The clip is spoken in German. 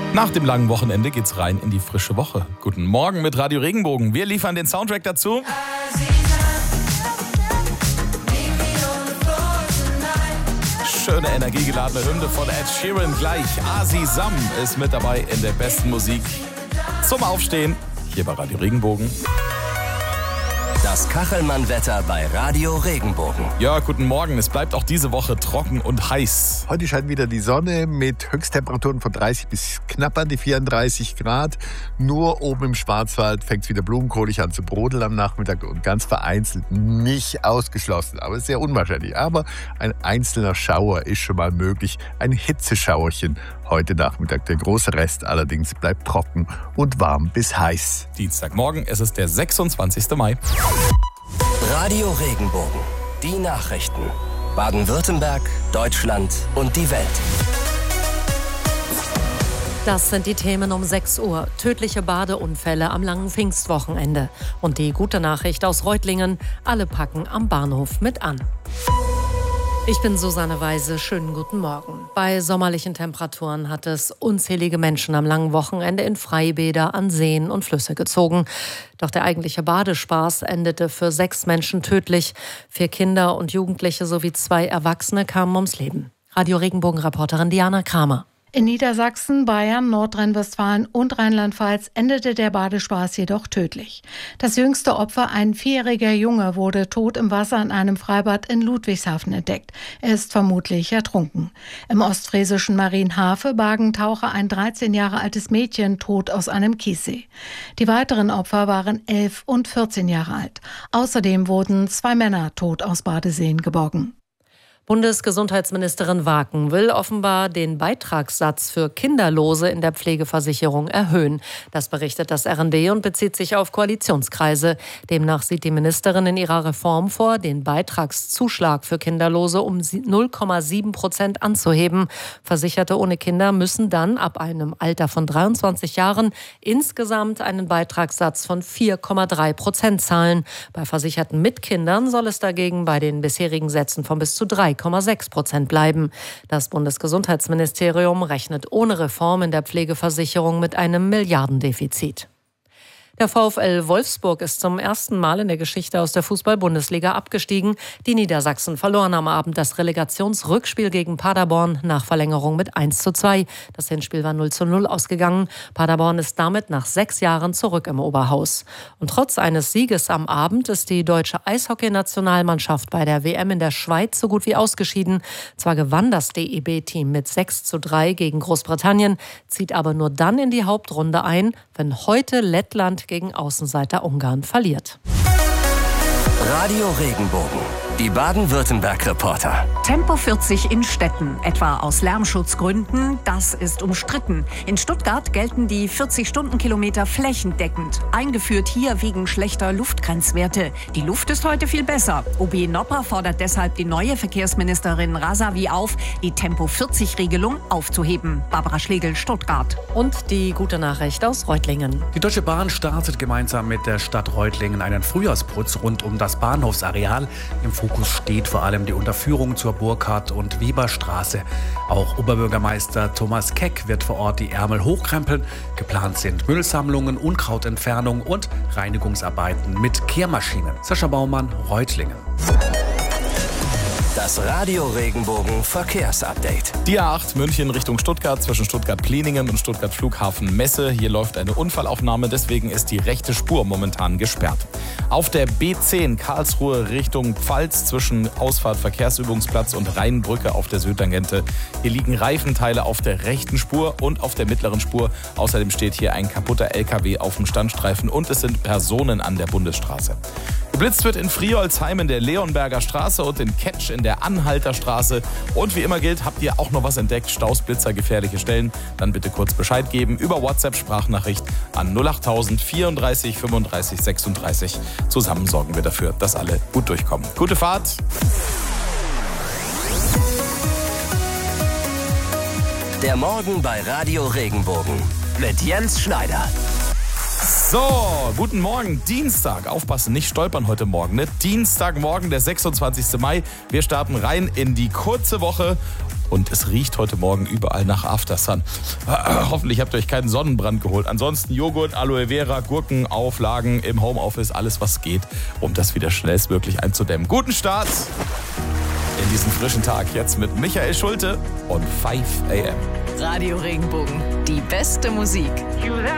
Nach dem langen Wochenende geht's rein in die frische Woche. Guten Morgen mit Radio Regenbogen. Wir liefern den Soundtrack dazu. Schöne energiegeladene Hymne von Ed Sheeran gleich. Asi Sam ist mit dabei in der besten Musik zum Aufstehen hier bei Radio Regenbogen. Das Kachelmann-Wetter bei Radio Regenbogen. Ja, guten Morgen. Es bleibt auch diese Woche trocken und heiß. Heute scheint wieder die Sonne mit Höchsttemperaturen von 30 bis knapp an die 34 Grad. Nur oben im Schwarzwald fängt es wieder blumenkohlig an zu brodeln am Nachmittag und ganz vereinzelt nicht ausgeschlossen, aber sehr unwahrscheinlich. Aber ein einzelner Schauer ist schon mal möglich. Ein Hitzeschauerchen heute Nachmittag. Der große Rest allerdings bleibt trocken und warm bis heiß. Dienstagmorgen, es ist der 26. Mai. Radio Regenbogen. Die Nachrichten. Baden-Württemberg, Deutschland und die Welt. Das sind die Themen um 6 Uhr. Tödliche Badeunfälle am langen Pfingstwochenende. Und die gute Nachricht aus Reutlingen. Alle packen am Bahnhof mit an. Ich bin Susanne Weise, schönen guten Morgen. Bei sommerlichen Temperaturen hat es unzählige Menschen am langen Wochenende in Freibäder, an Seen und Flüsse gezogen. Doch der eigentliche Badespaß endete für 6 Menschen tödlich. 4 Kinder und Jugendliche sowie 2 Erwachsene kamen ums Leben. Radio Regenbogen-Reporterin Diana Kramer. In Niedersachsen, Bayern, Nordrhein-Westfalen und Rheinland-Pfalz endete der Badespaß jedoch tödlich. Das jüngste Opfer, ein 4-jähriger Junge, wurde tot im Wasser in einem Freibad in Ludwigshafen entdeckt. Er ist vermutlich ertrunken. Im ostfriesischen Marienhafe bargen Taucher ein 13 Jahre altes Mädchen tot aus einem Kiessee. Die weiteren Opfer waren 11 und 14 Jahre alt. Außerdem wurden 2 Männer tot aus Badeseen geborgen. Bundesgesundheitsministerin Waken will offenbar den Beitragssatz für Kinderlose in der Pflegeversicherung erhöhen. Das berichtet das RND und bezieht sich auf Koalitionskreise. Demnach sieht die Ministerin in ihrer Reform vor, den Beitragszuschlag für Kinderlose um 0,7% anzuheben. Versicherte ohne Kinder müssen dann ab einem Alter von 23 Jahren insgesamt einen Beitragssatz von 4,3% zahlen. Bei Versicherten mit Kindern soll es dagegen bei den bisherigen Sätzen von bis zu 3,6% bleiben. Das Bundesgesundheitsministerium rechnet ohne Reform in der Pflegeversicherung mit einem Milliardendefizit. Der VfL Wolfsburg ist zum ersten Mal in der Geschichte aus der Fußball-Bundesliga abgestiegen. Die Niedersachsen verloren am Abend das Relegationsrückspiel gegen Paderborn nach Verlängerung mit 1:2. Das Hinspiel war 0:0 ausgegangen. Paderborn ist damit nach 6 Jahren zurück im Oberhaus. Und trotz eines Sieges am Abend ist die deutsche Eishockey-Nationalmannschaft bei der WM in der Schweiz so gut wie ausgeschieden. Zwar gewann das DEB-Team mit 6:3 gegen Großbritannien, zieht aber nur dann in die Hauptrunde ein, wenn heute Lettland gegen Außenseiter Ungarn verliert. Radio Regenbogen. Die Baden-Württemberg-Reporter. Tempo 40 in Städten, etwa aus Lärmschutzgründen, das ist umstritten. In Stuttgart gelten die 40-Stundenkilometer flächendeckend. Eingeführt hier wegen schlechter Luftgrenzwerte. Die Luft ist heute viel besser. OB Nopper fordert deshalb die neue Verkehrsministerin Rasavi auf, die Tempo 40-Regelung aufzuheben. Barbara Schlegel, Stuttgart. Und die gute Nachricht aus Reutlingen. Die Deutsche Bahn startet gemeinsam mit der Stadt Reutlingen einen Frühjahrsputz rund um das Bahnhofsareal. Im Fokus steht vor allem die Unterführung zur Burkhardt- und Weberstraße. Auch Oberbürgermeister Thomas Keck wird vor Ort die Ärmel hochkrempeln. Geplant sind Müllsammlungen, Unkrautentfernung und Reinigungsarbeiten mit Kehrmaschinen. Sascha Baumann, Reutlingen. Das Radio Regenbogen Verkehrsupdate. Die A8 München Richtung Stuttgart zwischen Stuttgart-Pliningen und Stuttgart-Flughafen Messe. Hier läuft eine Unfallaufnahme, deswegen ist die rechte Spur momentan gesperrt. Auf der B10 Karlsruhe Richtung Pfalz zwischen Ausfahrt Verkehrsübungsplatz und Rheinbrücke auf der Südtangente. Hier liegen Reifenteile auf der rechten Spur und auf der mittleren Spur. Außerdem steht hier ein kaputter LKW auf dem Standstreifen und es sind Personen an der Bundesstraße. Geblitzt wird in Friolsheim in der Leonberger Straße und in Ketsch in der Anhalter Straße. Und wie immer gilt, habt ihr auch noch was entdeckt, Staus, Blitzer, gefährliche Stellen, dann bitte kurz Bescheid geben über WhatsApp-Sprachnachricht an 08000 34 35 36. Zusammen sorgen wir dafür, dass alle gut durchkommen. Gute Fahrt! Der Morgen bei Radio Regenbogen mit Jens Schneider. So, guten Morgen, Dienstag. Aufpassen, nicht stolpern heute Morgen. Ne? Dienstagmorgen, der 26. Mai. Wir starten rein in die kurze Woche. und es riecht heute Morgen überall nach Aftersun. Hoffentlich habt ihr euch keinen Sonnenbrand geholt. Ansonsten Joghurt, Aloe Vera, Gurkenauflagen im Homeoffice, alles was geht, um das wieder schnellstmöglich einzudämmen. Guten Start in diesen frischen Tag. Jetzt mit Michael Schulte und 5 AM. Radio Regenbogen, die beste Musik.